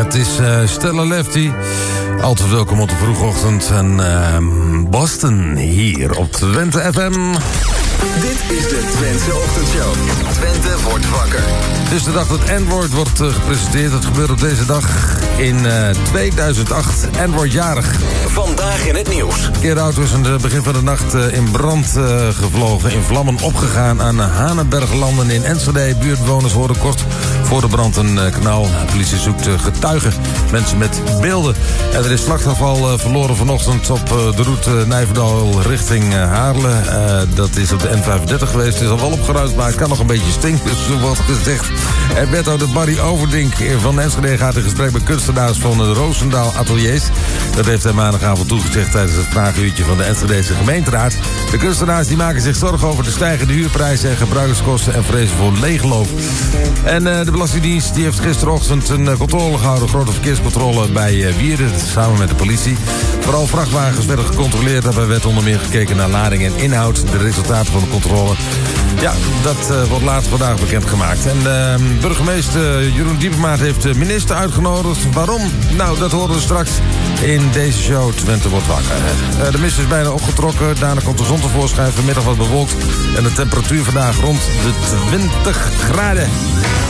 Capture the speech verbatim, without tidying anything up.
Het is uh, Stella Lefty. Altijd welkom op de vroegochtend. En uh, Boston hier op Twente F M. Dit is de Twentse Ochtendshow. Twente wordt wakker. Het is de dag dat N-woord wordt uh, gepresenteerd. Dat gebeurt op deze dag in uh, tweeduizend acht. N wordt jarig. Vandaag in het nieuws. Keerauto is aan het begin van de nacht uh, in brand uh, gevlogen. In vlammen opgegaan aan Hanenberglanden in Enschede. Buurtbewoners hoorden kort voor de brand een uh, kanaal. De politie zoekt uh, getuigen. Mensen met beelden. En er is slachtafval uh, verloren vanochtend op uh, de route uh, Nijverdal richting uh, Haarlem. Uh, dat is op de N vijfendertig geweest. Het is al wel opgeruimd, maar het kan nog een beetje stinken. Dus zo wordt gezegd. En wethouder Barry Overdink van Enschede gaat in gesprek met kunstenaars van de Roosendaal Ateliers. Dat heeft hij maandagavond toegezegd tijdens het vragenuurtje van de Enschedese gemeenteraad. De kunstenaars die maken zich zorgen over de stijgende huurprijzen en gebruikerskosten en vrezen voor leegloop. En uh, de Belastingdienst die heeft gisterochtend een uh, controle gehouden, een grote verkeerscontrole bij uh, Wierden, samen met de politie. Vooral vrachtwagens werden gecontroleerd. Daarbij werd onder meer gekeken naar lading en inhoud. De resultaten van de controle, ja, dat uh, wordt later vandaag bekendgemaakt. En uh, burgemeester Jeroen Diepemaat heeft de minister uitgenodigd. Waarom? Nou, dat horen we straks in deze show. Twente wordt wakker. Uh, de mist is bijna opgetrokken. Daarna komt de zon tevoorschijn. Vanmiddag wat bewolkt. En de temperatuur vandaag rond de twintig graden.